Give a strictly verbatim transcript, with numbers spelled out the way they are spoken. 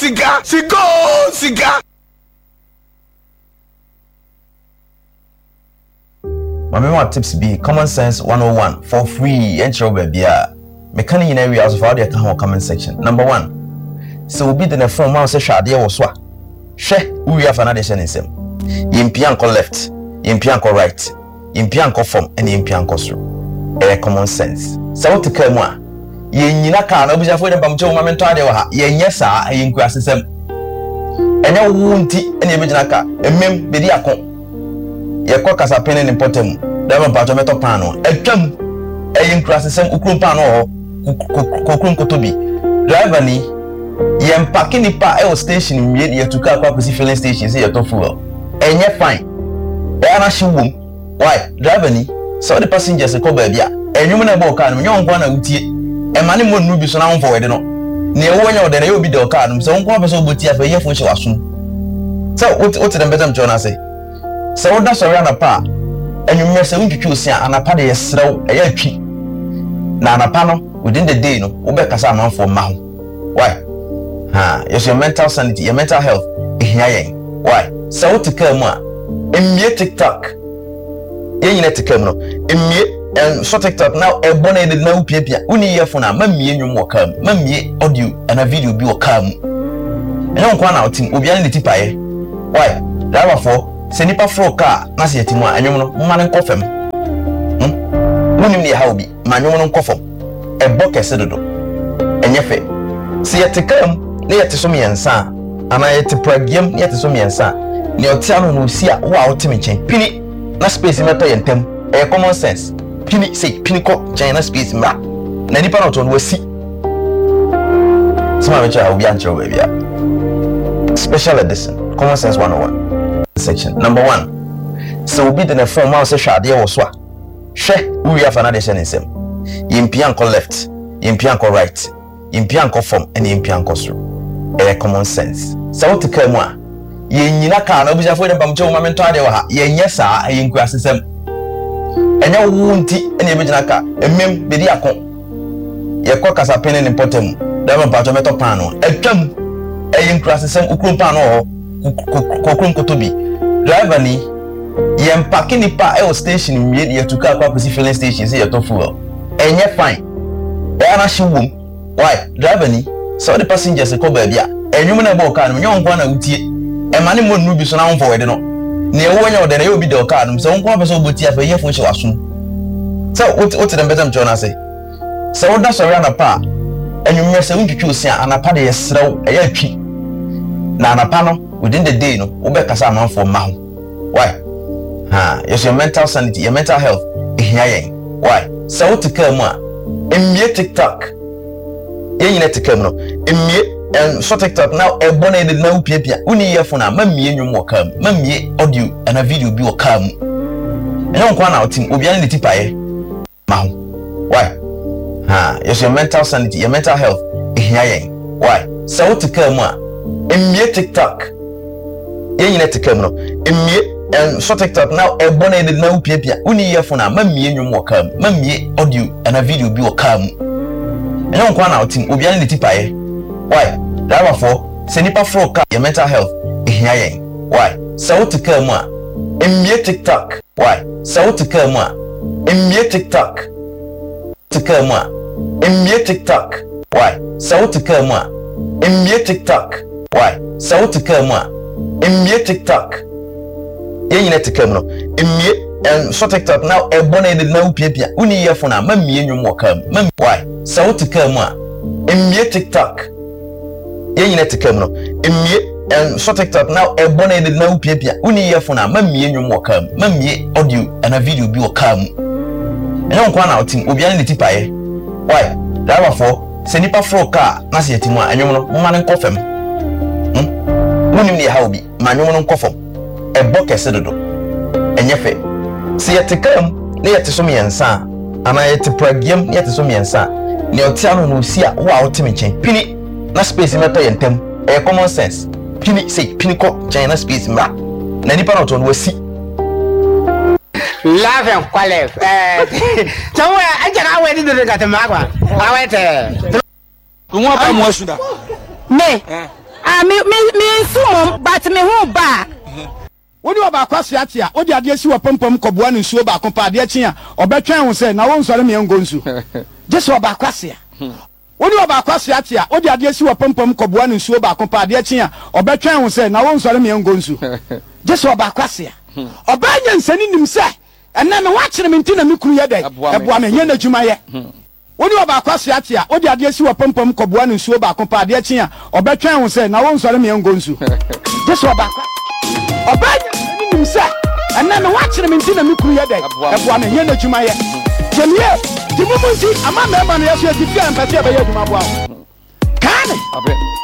Sika, Sika, Sika. Mama want tips be common sense one oh one for free. Enter baby. Mechanic in area of how they can comment section. Number one. So we be the phone man say shade or swa. She we have another sentence. Yimpianko left, yimpianko right, yimpianko form, and yimpianko through. Eh, common sense. So what to come one? Ye nyina ka na obuja fo de bamcho ma mento ade wa ha ye nyesa ye nku asesem enya wunti ene ebejina ka emem bedi akon ye kwa kasa pene ni potem da ba pato meto pano etwam ye nku asesem ukrum pano ho kokrum kotobi driver ni ye mpake ni pa e o station mie ye tuka kwa kwesi filling station say ye to fuel enye fine e ana shiwum why driver ni so the passengers ko ba bia enwum na bo ka no nyon kwa na utie emani mo nubi so na won forward no ne ewo nya ode na ye obi de o ka no so won person oboti afa ye fo che waso so what what dem betam chona say so wo da sorry na pa enwum me se untwitwi osia anapa de yesrew e ya twi na anapa no within the day no wo be kasa amanfo ma ho why ha yes your mental sanity your mental health ehia yen why so what to come a emie TikTok ye nyina tikam no emie and so TikTok now e bona de na upia uni earphone a mamie nwum wo kam mamie audio and a video bi wo kam eno nkwa na otim obi an ne tipaye why driver for se nipa fro car na se yetimu a nwum no mma ne nkofem hm munim ne ha obi ma nwum no nkofom e bokese dodo enyefe se yetikam ne yetisom yensa ana yetipragiem ne yetisom yensa ne otiano no si a wo a otimi chen pini na space meto yentem e common sense pini say piniko China space mra na nipa na to no wasi sama me cha obi anche obi bia special edition common sense one oh one section number one so obi de na form ma say hwade wo so a hwe we have another sentence yimpianko left yimpianko right yimpianko form and yimpianko through e common sense so what to come a ye nyina ka na obuja fo de bamcho ma mento ade wa ha ye nyesa ye nku asesem enya wunti ene ebejina ka emem bedi akon ye kwa kasa pene ni potem da ba pato meto pano etwam eyin krasesem ukrum pano ho kokrum kotobi driver ni ye mpake ni pa e o station mie ye tuka kwa kwesi filling station say ye to fuel enye fine e ana shiwum why driver ni so the passengers ko ba bia enwum na bo ka no nyon kwa na utie e mane mo nubi so na won forward no ne ewo nya ode na ye obi de o ka no so won kwa person oboti afa ye fo che waso so what what dem betam chona say so wo da sorry na pa enwum me se untwitwi osia anapa de yesrew e ya twi na anapa no within the day no wo be kasa amanfo ma ho why ha yes your mental sanity your mental health ehia yen why so what to come a emie TikTok ye nyina tikam no emie and so TikTok now e bona de na upia uni earphone a mamie nwum wo kam mamie audio and a video bi wo kam eno nkwa na otim obi an ne tipaye ma ho why ha yes your mental sanity your mental health ehia yen why so what to come a emie TikTok ye nyina tikam no emie and so TikTok now e bona de na upia uni earphone a mamie nwum wo kam mamie audio and a video bi wo kam eno nkwa na otim obi an ne tipaye why driver for se nipa fro car your mental health ehia yen why so what to come a emie TikTok why so what to come a emie TikTok to come a emie TikTok why so what to come a emie TikTok why so what to come a emie TikTok ye nyina tikam no emie and so TikTok now e bona de na upia uni earphone a mamie nwum wo kam mam why so what to come a emie TikTok ye nyina tikam no emie and so TikTok now e bona de na upia uni earphone a mamie nwum wo kam mamie audio and a video bi wo kam eno nkwa na otim obi an ne tipaye why driver for se nipa fro car na se yetimu a enwum no mma ne nkofem hm munim ne ha obi ma nwum no nkofom e bokese dodo enyefe se yetikam ne yetisom yensa ana yetipragiem ne yetisom yensa ne otiano no si a wo a otimi chen pini na space meto yentem e common sense pini say pini ko China space mra na nipa no to no wasi love and qualif eh so we ajara we di do gata magwa awete nwa pa mo asunda me ah ba kwase atia o de ade si wo pompom koboa ne nsuo ba kompa ade chi a obetwen wo se na wo nsore me ngo nsu jesu ba kwase a woni oba kwase atia o de ade si wo pompom koboa ne nsuo ba kompa ade chi a obetwen wo se na wo nsore me ngo nsu jesu ba kwase a oba nya nsani nim se ena me wa kire me ntina me kuru ye dai eboa me nya na dwuma ye woni oba kwase atia o de ade si wo pompom koboa ne nsuo ba kompa ade chi a obetwen wo se na wo nsore me ngo nsu jesu ba oba nya nim se ena me wa kire me ntina me kuru ye dai eboa me nya na dwuma ye jemie di mumunti ama me ma no yeso di fia mpase be ye dwuma boa kane